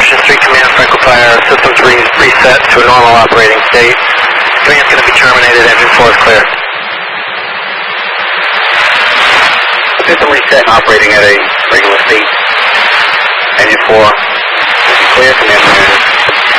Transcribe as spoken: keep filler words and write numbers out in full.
Ocean three Command, Franco Fire, System three is reset to a normal operating state. Command's going to be terminated, engine four is clear. System reset and operating at a regular state. Engine four is clear, Command.